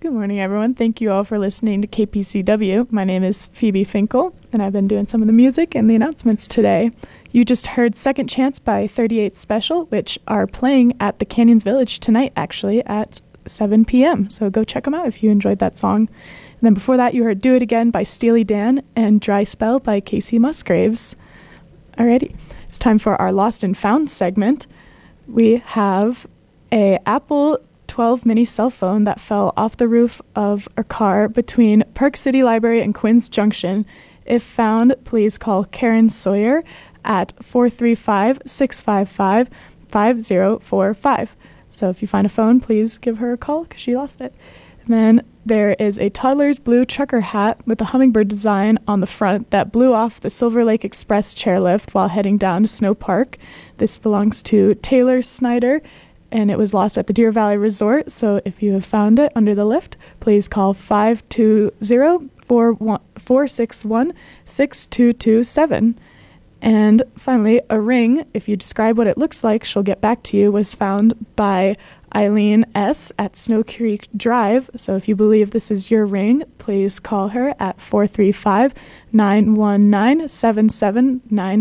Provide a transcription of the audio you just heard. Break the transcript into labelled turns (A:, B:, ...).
A: Good morning, everyone. Thank you all for listening to KPCW. My name is Phoebe Finkel, and I've been doing some of the music and the announcements today. You just heard Second Chance by 38 Special, which are playing at the Canyons Village tonight, actually, at 7 p.m. So go check them out if you enjoyed that song. And then before that, you heard Do It Again by Steely Dan and Dry Spell by Casey Musgraves. Alrighty, it's time for our Lost and Found segment. We have a Apple 12 mini cell phone that fell off the roof of a car between Park City Library and Quinns Junction. If found, please call Karen Sawyer at 435-655-5045. So if you find a phone, please give her a call because she lost it. And then there is a toddler's blue trucker hat with a hummingbird design on the front that blew off the Silver Lake Express chairlift while heading down to Snow Park. This belongs to Taylor Snyder, and it was lost at the Deer Valley Resort. So if you have found it under the lift, please call 520-461-6227. And finally, a ring, if you describe what it looks like, she'll get back to you, was found by Eileen S. at Snow Creek Drive. So if you believe this is your ring, please call her at 435-919-7799.